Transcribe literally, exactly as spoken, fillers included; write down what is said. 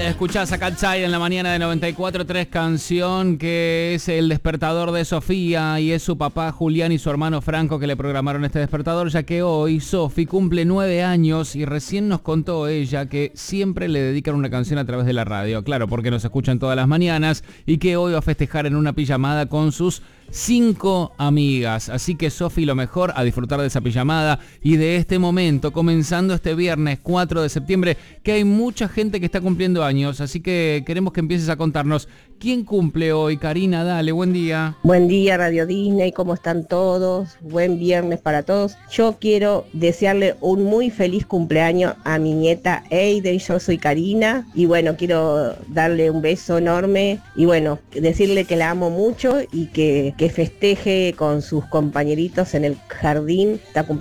Escuchás a Katsai en la mañana de noventa y cuatro punto tres, canción que es el despertador de Sofía, y es su papá Julián y su hermano Franco que le programaron este despertador, ya que hoy Sofi cumple nueve años y recién nos contó ella que siempre le dedican una canción a través de la radio, claro, porque nos escuchan todas las mañanas, y que hoy va a festejar en una pijamada con sus cinco amigas. Así que Sofi, lo mejor, a disfrutar de esa pijamada y de este momento, comenzando este viernes cuatro de septiembre, que hay mucha gente que está cumpliendo años, así que queremos que empieces a contarnos quién cumple hoy. Karina, dale, buen día. Buen día, Radio Disney, ¿cómo están todos? Buen viernes para todos. Yo quiero desearle un muy feliz cumpleaños a mi nieta Eide. Yo soy Karina y bueno, quiero darle un beso enorme y bueno, decirle que la amo mucho y que, que festeje con sus compañeritos en el jardín. Está cumpliendo